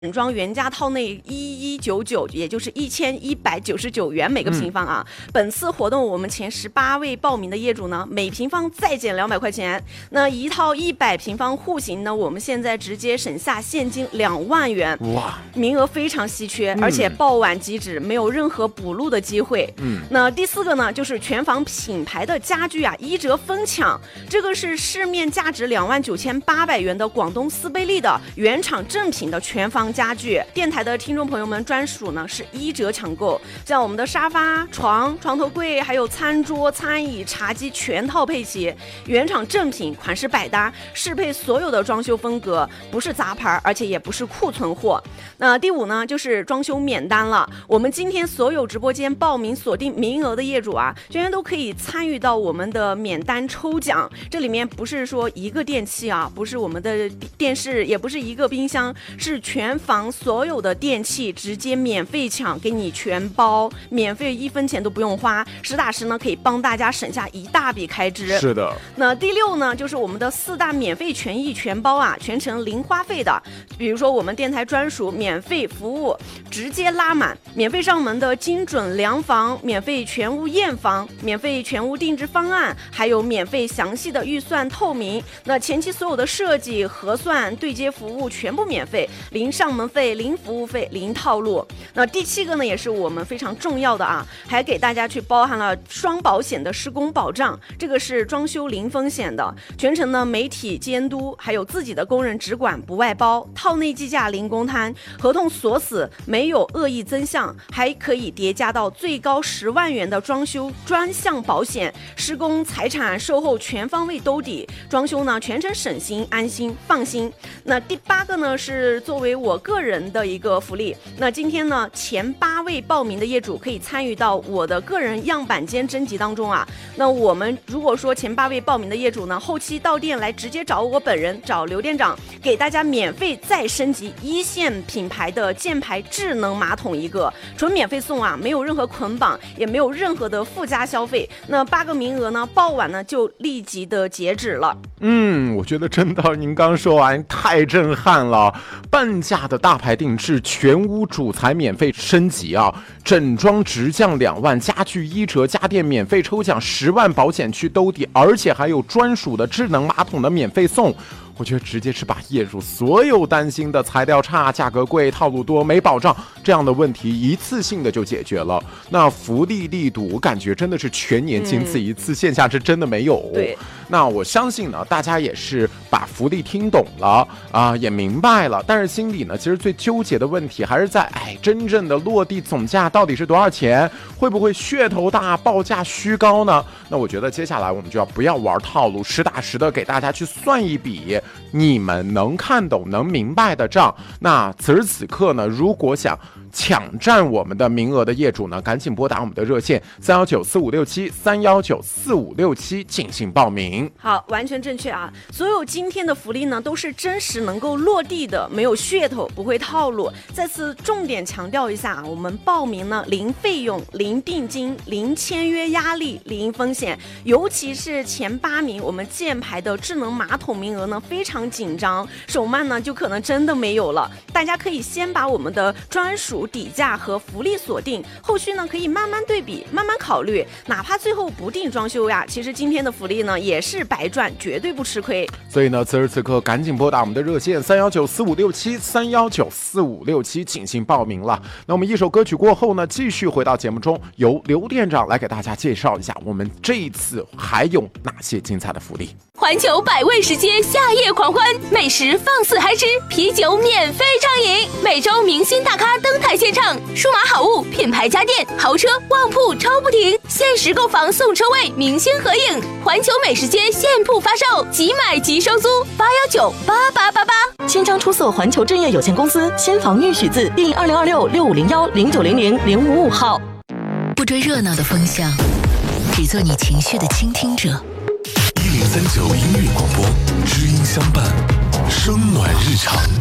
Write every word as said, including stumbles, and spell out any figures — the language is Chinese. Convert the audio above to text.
整装原价套内一一九九，也就是一千一百九十九元每个平方啊。嗯、本次活动我们前十八位报名的业主呢，每平方再减两百块钱。那一套一百平方户型呢，我们现在直接省下现金两万元。哇，名额非常稀缺，嗯、而且报晚即止，没有任何补录的机会。嗯，那第四个呢，就是全房品牌的家具啊，一折疯抢。这个是市面价值两万九千八百元的广东斯贝利的原厂正品的全房家具，电台的听众朋友们专属呢是一折抢购，像我们的沙发、床、床头柜，还有餐桌、餐椅、茶几全套配齐，原厂正品，款式百搭，适配所有的装修风格，不是杂牌，而且也不是库存货。那第五呢，就是装修免单了。我们今天所有直播间报名锁定名额的业主啊，全员都可以参与到我们的免单抽奖。这里面不是说一个电器啊，不是我们的电视，也不是一个冰箱，是全房所有的电器直接免费抢，给你全包，免费一分钱都不用花，实打实呢可以帮大家省下一大笔开支。 是的。 那第六呢，就是我们的四大免费权益全包啊，全程零花费的，比如说我们电台专属免费服务，直接拉满，免费上门的精准量房，免费全屋验房，免费全屋定制方案，还有免费详细的预算透明。那前期所有的设计、核算、对接服务全部免费，零上门费、零服务费、零套路。那第七个呢，也是我们非常重要的啊，还给大家去包含了双保险的施工保障，这个是装修零风险的，全程呢媒体监督，还有自己的工人只管不外包，套内计价零公摊，合同锁死，没有恶意增项，还可以叠加到最高十万元的装修专项保险，施工、财产、售后全方位兜底，装修呢全程省心、安心、放心。那第八个呢，是作为我个人的一个福利，那今天呢前八位报名的业主可以参与到我的个人样板间征集当中啊。那我们如果说前八位报名的业主呢，后期到店来直接找我本人，找刘店长，给大家免费再升级一线品牌的箭牌智能马桶一个，纯免费送啊，没有任何捆绑，也没有任何的附加消费。那八个名额呢，报完呢就立即的截止了。 嗯，我觉得真的您刚说完太震撼了，半价的大牌定制，全屋主材免费升级啊，整装直降两万，家具一折，家电免费抽奖十万，保险去兜底，而且还有专属的智能马桶的免费送。我觉得直接是把业主所有担心的材料差、价格贵、套路多、没保障这样的问题一次性的就解决了。那福利力度，我感觉真的是全年仅此一次，嗯、线下是真的没有。 对， 那我相信呢，大家也是把福利听懂了啊、呃，也明白了，但是心里呢，其实最纠结的问题还是在，哎，真正的落地总价到底是多少钱？会不会噱头大、报价虚高呢？那我觉得接下来我们就要不要玩套路，实打实的给大家去算一笔。你们能看懂、能明白的账。那此时此刻呢，如果想抢占我们的名额的业主呢，赶紧拨打我们的热线三幺九四五六七三幺九四五六七进行报名。 好，完全正确啊！所有今天的福利呢，都是真实能够落地的，没有噱头，不会套路。再次重点强调一下啊，我们报名呢，零费用、零定金、零签约压力、零风险。尤其是前八名，我们箭牌的智能马桶名额呢，非常紧张，手慢呢就可能真的没有了。大家可以先把我们的专属底价和福利锁定，后续呢可以慢慢对比，慢慢考虑，哪怕最后不定装修呀，其实今天的福利呢也是白赚，绝对不吃亏。 所以呢，此时此刻赶紧拨打我们的热线三幺九四五六七三幺九四五六七进行报名了。那我们一首歌曲过后呢，继续回到节目中，由刘店长来给大家介绍一下我们这一次还有哪些精彩的福利。 环球百味食街夏夜狂欢，美食放肆嗨吃，啤酒免费畅饮，每周明星大咖登台献唱，数码好物、品牌家电、豪车、旺铺抽不停，限时购房送车位，明星合影。环球美食街现铺发售，即买即收租，八幺九八八八八。 新章出售环球正业有限公司先防御许字第二零二六六五零幺零九零零零五五号。 不追热闹的风向，只做你情绪的倾听者。 一零三九音乐广播，知音相伴，声暖日常。